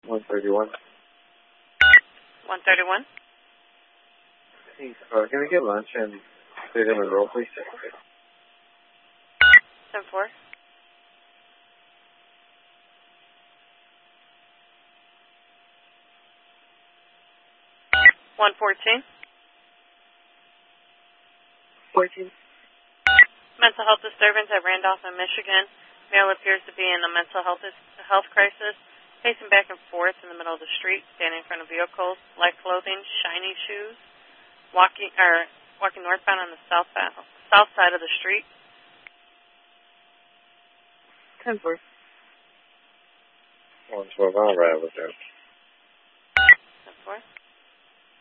131. 131. Hey, can we get lunch and stay there with roll, please? 10-4. One 14. 14. Mental health disturbance at Randolph in Michigan. Male appears to be in a mental health crisis. Pacing back and forth in the middle of the street, standing in front of vehicles, light clothing, shiny shoes. Walking northbound on the south side of the street. 10-4. 112, I'll ride with you. 10-4.